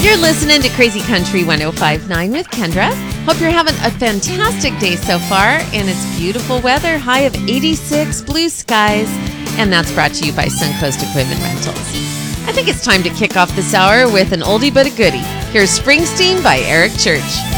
You're listening to Crazy Country 105.9 with Kendra. Hope you're having a fantastic day so far, and it's beautiful weather, high of 86, blue skies, and that's brought to you by Suncoast Equipment Rentals. I think it's time to kick off this hour with an oldie but a goodie. Here's Springsteen by Eric Church.